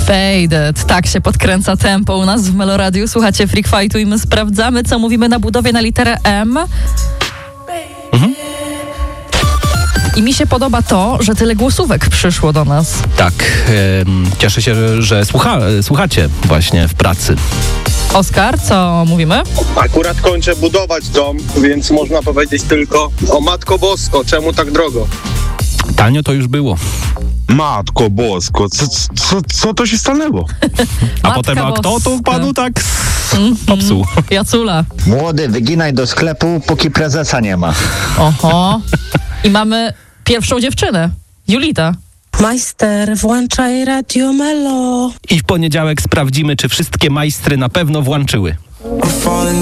Faded. Tak się podkręca tempo u nas w Meloradiu. Słuchacie Freak Fightu i my sprawdzamy, co mówimy na budowie na literę M. I mi się podoba to, że tyle głosówek przyszło do nas. Tak, cieszę się, że słuchacie właśnie w pracy. Oskar, co mówimy? Akurat kończę budować dom, więc można powiedzieć tylko o Matko Bosko, czemu tak drogo? Tanio to już było. Matko Bosko, co to się stanęło? A potem, a kto tu panu tak popsuł? Jacula. Młody, wyginaj do sklepu, póki prezesa nie ma. Oho. I mamy pierwszą dziewczynę. Julita. Majster, włączaj Radio Melo. I w poniedziałek sprawdzimy, czy wszystkie majstry na pewno włączyły.